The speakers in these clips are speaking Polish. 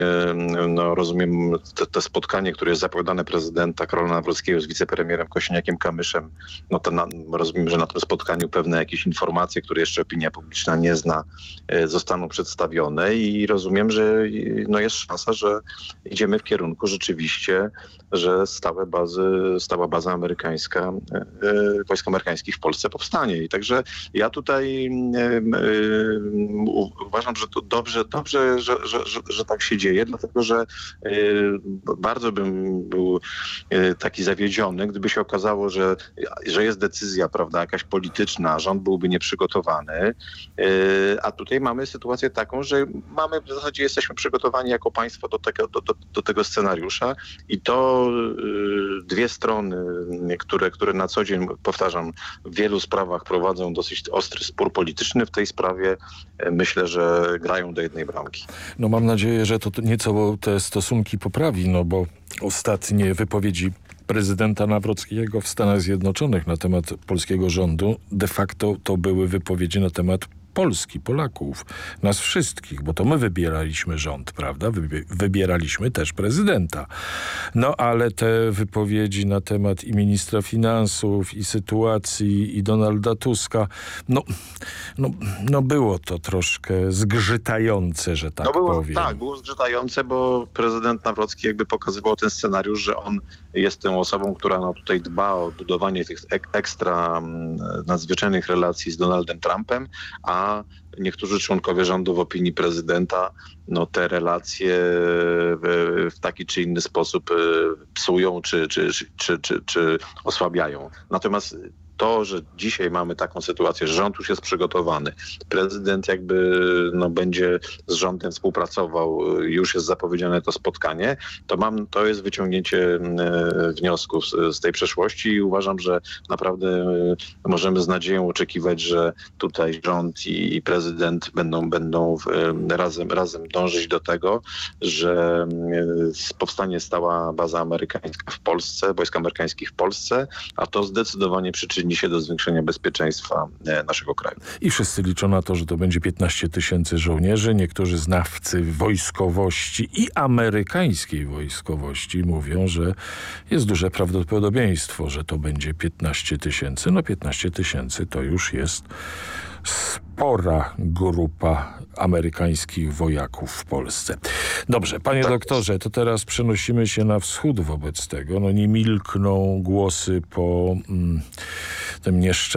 no rozumiem, to spotkanie, które jest zapowiadane prezydenta Karola Nawrockiego z wicepremierem Kosiniakiem-Kamyszem, no to rozumiem, że na tym spotkaniu pewne jakieś informacje, które jeszcze opinia publiczna nie zna, zostaną przedstawione i rozumiem, że no jest szansa, że idziemy w kierunku rzeczywiście, że stała baza amerykańska, wojsk amerykańskich w Polsce powstanie. I także ja tutaj uważam, że to dobrze, że tak się dzieje, dlatego że bardzo bym był taki zawiedziony, gdyby się okazało, że jest decyzja, prawda, jakaś polityczna, rząd byłby nieprzygotowany, a tutaj mamy sytuację taką, że w zasadzie jesteśmy przygotowani jako państwo do tego scenariusza i to dwie strony, które na co dzień, powtarzam, w wielu sprawach prowadzą dosyć ostry spór polityczny, w tej sprawie myślę, że grają do jednej bramki. No mam nadzieję, że to nieco te stosunki poprawi, no bo ostatnie wypowiedzi prezydenta Nawrockiego w Stanach Zjednoczonych na temat polskiego rządu de facto to były wypowiedzi na temat Polski, Polaków, nas wszystkich, bo to my wybieraliśmy rząd, prawda? Wybieraliśmy też prezydenta. No ale te wypowiedzi na temat i ministra finansów, i sytuacji, i Donalda Tuska, no było to troszkę zgrzytające, że tak powiem. Tak, było zgrzytające, bo prezydent Nawrocki jakby pokazywał ten scenariusz, że on jest tą osobą, która tutaj dba o budowanie tych ekstra nadzwyczajnych relacji z Donaldem Trumpem, a niektórzy członkowie rządu w opinii prezydenta te relacje w taki czy inny sposób psują czy osłabiają. Natomiast to, że dzisiaj mamy taką sytuację, że rząd już jest przygotowany, prezydent jakby będzie z rządem współpracował, już jest zapowiedziane to spotkanie, to jest wyciągnięcie wniosków z tej przeszłości i uważam, że naprawdę możemy z nadzieją oczekiwać, że tutaj rząd i prezydent będą razem dążyć do tego, że powstanie stała baza amerykańska w Polsce, wojsk amerykańskich w Polsce, a to zdecydowanie przyczyni się do zwiększenia bezpieczeństwa naszego kraju. I wszyscy liczą na to, że to będzie 15 000 żołnierzy. Niektórzy znawcy wojskowości i amerykańskiej wojskowości mówią, że jest duże prawdopodobieństwo, że to będzie 15 000. No 15 000 to już jest spora grupa amerykańskich wojaków w Polsce. Dobrze, panie doktorze, to teraz przenosimy się na wschód wobec tego. Nie milkną głosy po tym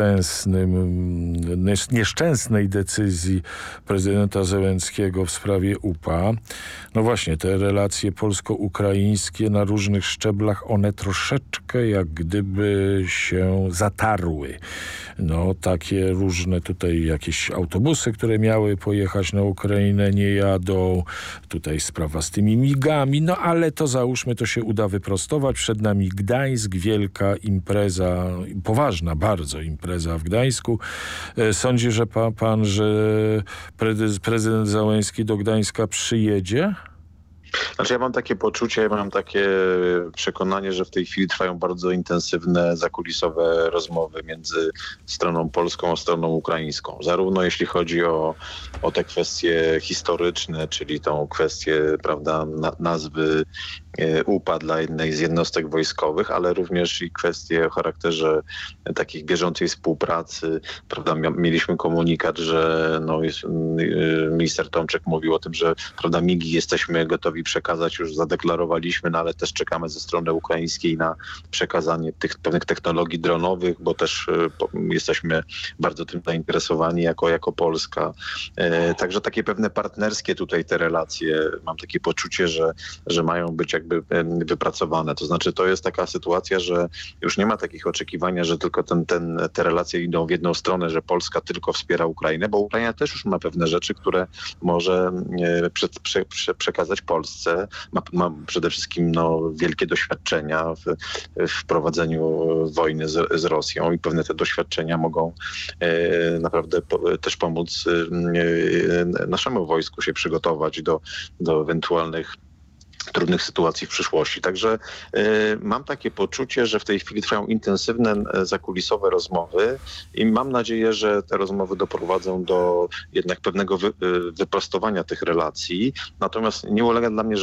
nieszczęsnej decyzji prezydenta Zełenskiego w sprawie UPA. No właśnie, te relacje polsko-ukraińskie na różnych szczeblach, one troszeczkę jak gdyby się zatarły. Takie różne tutaj jakieś autobusy, które miały pojechać na Ukrainę, nie jadą. Tutaj sprawa z tymi migami, ale to załóżmy, to się uda wyprostować. Przed nami Gdańsk, wielka impreza, poważna bardzo impreza w Gdańsku. Sądzi, że pan, że prezydent Zełenski do Gdańska przyjedzie? Znaczy ja mam takie poczucie, mam takie przekonanie, że w tej chwili trwają bardzo intensywne, zakulisowe rozmowy między stroną polską a stroną ukraińską. Zarówno jeśli chodzi o te kwestie historyczne, czyli tą kwestię, prawda, nazwy UPA dla jednej z jednostek wojskowych, ale również i kwestie o charakterze takich bieżącej współpracy. Prawda, mieliśmy komunikat, że minister Tomczyk mówił o tym, że prawda, migi jesteśmy gotowi przekazać, już zadeklarowaliśmy, ale też czekamy ze strony ukraińskiej na przekazanie tych pewnych technologii dronowych, bo też jesteśmy bardzo tym zainteresowani jako Polska. Także takie pewne partnerskie tutaj te relacje, mam takie poczucie, że mają być jakby wypracowane. To znaczy to jest taka sytuacja, że już nie ma takich oczekiwania, że tylko te relacje idą w jedną stronę, że Polska tylko wspiera Ukrainę, bo Ukraina też już ma pewne rzeczy, które może przekazać Polsce. Ma przede wszystkim wielkie doświadczenia w prowadzeniu wojny z Rosją i pewne te doświadczenia mogą naprawdę też pomóc naszemu wojsku się przygotować do ewentualnych trudnych sytuacji w przyszłości. Także mam takie poczucie, że w tej chwili trwają intensywne zakulisowe rozmowy i mam nadzieję, że te rozmowy doprowadzą do jednak pewnego wyprostowania tych relacji. Natomiast nie ulega dla mnie